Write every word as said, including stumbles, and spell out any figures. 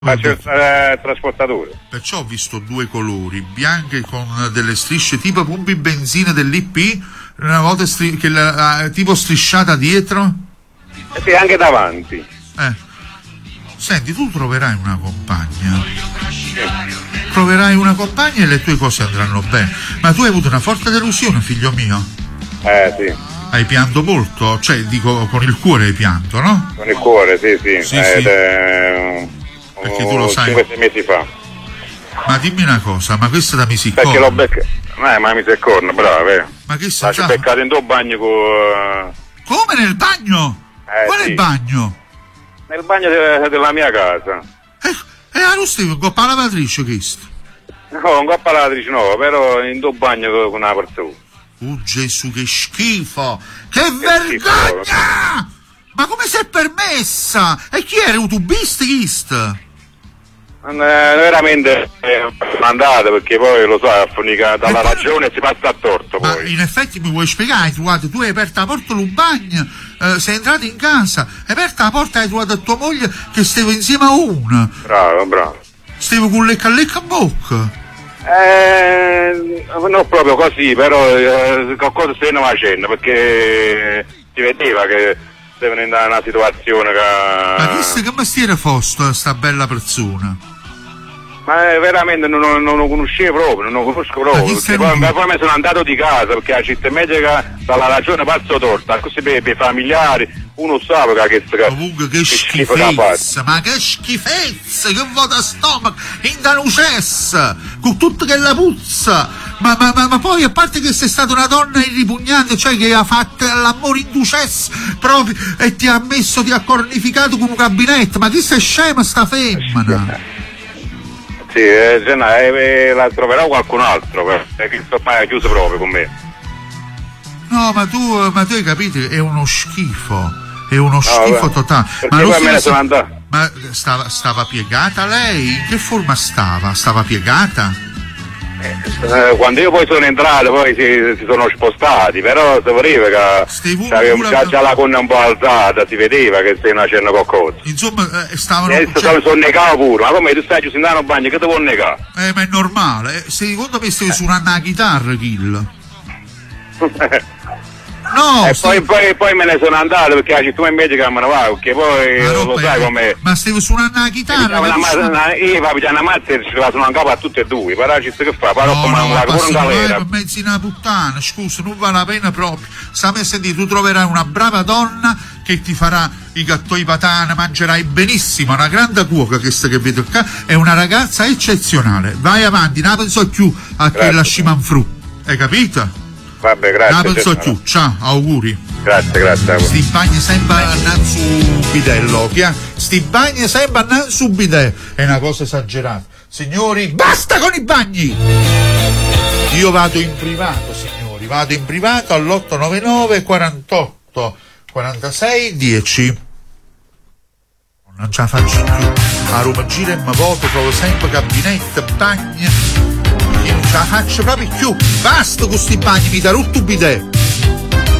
Faccio il eh, trasportatore. Perciò ho visto due colori, bianche con delle strisce tipo pompi benzina dell'I P, una volta stri- che la, tipo strisciata dietro. Eh sì, anche davanti. Eh. Senti, tu troverai una compagna. Troverai una compagna e le tue cose andranno bene. Ma tu hai avuto una forte delusione, figlio mio. Eh sì. Hai pianto molto? Cioè, dico, con il cuore hai pianto, no? Con il cuore, sì, sì. Sì, eh, sì. Eh, Perché tu lo sai. cinque sei mesi fa. Ma dimmi una cosa, ma questa da misi Perché l'ho beccato. Eh, ma mi si corno, bravo, eh. Ma che Ma sta ci ho beccato in due bagni con. Come nel bagno? Eh, Quale sì. bagno? Nel bagno de- della mia casa. E eh, allora stai con la lavatrice questo? No, un coppa lavatrice no, però in due bagni con una persona. Oh Gesù, che schifo! Che, che vergogna! Schifo. Ma come si è permessa? E chi era? Un tubista chist? Eh, veramente eh, andate, perché poi lo so, affonica dalla poi, ragione e si passa a torto. Ma poi. In effetti mi vuoi spiegare? Guarda, tu hai aperto la porta del bagno, eh, sei entrato in casa, hai aperto la porta e hai trovato tua moglie che stava insieme a una. Bravo, bravo. Stavo con lecca a lecca a bocca. Eh, non proprio così, però eh, qualcosa stavano facendo, perché si vedeva che stavano in una situazione che... Ma chissà che mestiere fosse sta bella persona? Ma veramente non, non, non lo conoscevo proprio, non lo conosco proprio, perché poi, poi, poi mi sono andato di casa, perché la città medica dalla ragione pazzo torta, così per, per i familiari, uno sa che che comunque che, che schifezza, ma che schifezza, che vuota stomaco, in danucessa, con tutto che la puzza, ma, ma, ma, ma poi a parte che sei stata una donna irripugnante, cioè che ha fatto l'amore in ducessa proprio e ti ha messo, ti ha cornificato con un gabinetto, ma chi sei scema sta femmina? Sì, eh, eh, la troverò qualcun altro, perché ormai è chiuso proprio con me. No, ma tu, ma tu hai capito, è uno schifo, è uno no, schifo beh, totale. Perché ma poi me ne sono andato. Ma stava, stava piegata lei? In che forma stava? Stava piegata? Eh, quando io poi sono entrato, poi si, si sono spostati, però si vedeva che c'aveva già, già la gonna un po' alzata, si vedeva che stai facendo qualcosa. Insomma, eh, stavano... E adesso cioè... sono negato pure, ma come tu stai chiuso in un bagno, che ti vuoi negare? Eh, ma è normale, eh, secondo me stai suonando la chitarra, Kill. No, e stai... poi, poi, poi me ne sono andato perché la città medica me ne va, perché poi ma lo sai com'è. Ma stai suonando la chitarra? Una ma- una, io va a una mazza e ci la sono in capo a tutte e due, però ci sta che fa, però no, come no, una pure in galera. Per mezzo di una puttana, scusa, non vale la pena proprio. Stammi a sentire, tu troverai una brava donna che ti farà i gattoi patana, mangerai benissimo, una grande cuoca che sta che vedo qua, è una ragazza eccezionale. Vai avanti, non penso più a che la scimanfru, hai capito? Vabbè, grazie. Non penso più, ciao, auguri. Grazie, grazie. Sti bagni sempre andando su bidello, che sti bagni sempre andando su bidello, è una cosa esagerata. Signori, basta con i bagni! Io vado in privato, signori, vado in privato all'otto nove nove quarantotto quarantasei dieci. Non ce la faccio più. A Roma gira e mi voto, trovo sempre gabinetto, bagni. Io non ce la faccio proprio più. Basta con sti bagni, mi da rotto bidello.